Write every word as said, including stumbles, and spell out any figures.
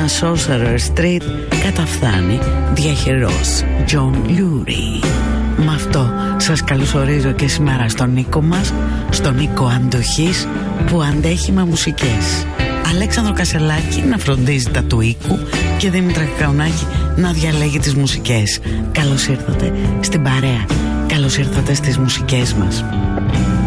Sorcerer Street καταφθάνει διαχειρός John Lurie. Με αυτό σας καλωσορίζω και σήμερα στον Νίκο μας, στον Νίκο Αντοχής που αντέχει με μουσικές. Αλέξανδρο Κασελάκη να φροντίζει τα του οίκου και Δήμητρα Κακαουνάκη να διαλέγει τις μουσικές. Καλώς ήρθατε στην παρέα, καλώς ήρθατε στις μουσικές μας.